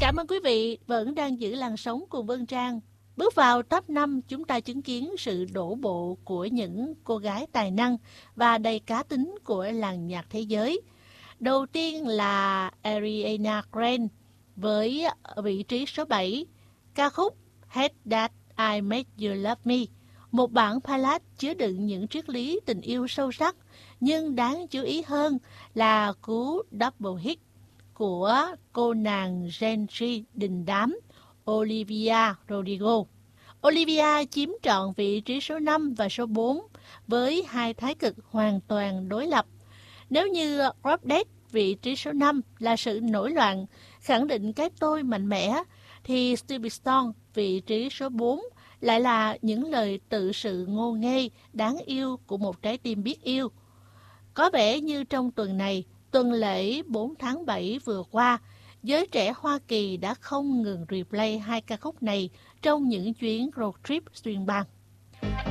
Cảm ơn quý vị vẫn đang giữ làn sóng cùng Vân Trang. Bước vào top 5, chúng ta chứng kiến sự đổ bộ của những cô gái tài năng và đầy cá tính của làng nhạc thế giới. Đầu tiên là Ariana Grande với vị trí số 7, ca khúc Hate That I Made You Love Me, một bản ballad chứa đựng những triết lý tình yêu sâu sắc, nhưng đáng chú ý hơn là cú double hit của cô nàng Gen Z đình đám Olivia Rodrigo. Olivia chiếm trọn vị trí số 5 và số 4 với hai thái cực hoàn toàn đối lập. Nếu như Drop Dead vị trí số 5 là sự nổi loạn, khẳng định cái tôi mạnh mẽ, thì Stevie Stone vị trí số 4 lại là những lời tự sự ngô nghê, đáng yêu của một trái tim biết yêu. Có vẻ như trong tuần này, tuần lễ 4 tháng 7 vừa qua, giới trẻ Hoa Kỳ đã không ngừng replay hai ca khúc này trong những chuyến road trip xuyên bang.